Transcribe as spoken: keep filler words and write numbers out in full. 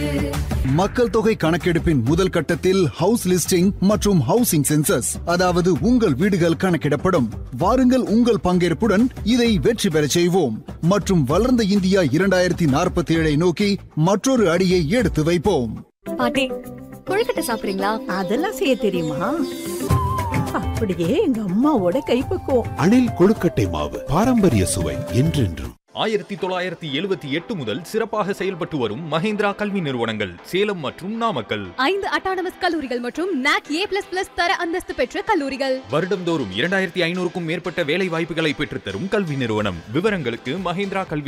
மக்கள் தொகை கணக்கெடுப்பின் முதல் கட்டத்தில் ஹவுஸ் லிஸ்டிங் மற்றும் ஹவுசிங் சென்சஸ், அதாவது உங்கள் வீடுகள் கணக்கிடப்படும். வாருங்கள், உங்கள் பங்கேற்புடன் இதை வெற்றி பெறச் செய்வோம் மற்றும் வளர்ந்த இந்தியா இரண்டாயிரத்தி நாற்பத்தி ஏழை நோக்கி மற்றொரு அடியை எடுத்து வைப்போம். பாட்டி, கொழுக்கட்டை சாப்பிடுறீங்களா? அதெல்லாம் செய்ய தெரியுமா? அப்படியே எங்க அம்மாவோட கைப்பக்குவம். அணில் கொழுக்கட்டை மாவு, பாரம்பரிய சுவை என்றென்றும். ஆயிரத்தி தொள்ளாயிரத்தி எழுபத்தி எட்டு முதல் சிறப்பாக செயல்பட்டு வரும் மஹேந்திரா கல்வி நிறுவனங்கள் சேலம் மற்றும் நாமக்கல். ஐந்து அட்டானமஸ் கல்லூரிகள் மற்றும் நாக் ஏ பிளஸ் பிளஸ் தர அந்தஸ்து பெற்ற கல்லூரிகள். வருடம்தோறும் இரண்டாயிரத்தி ஐநூறுக்கும் மேற்பட்ட வேலை வாய்ப்புகளை பெற்றுத்தரும் கல்வி நிறுவனம். விவரங்களுக்கு மஹேந்திரா கல்வி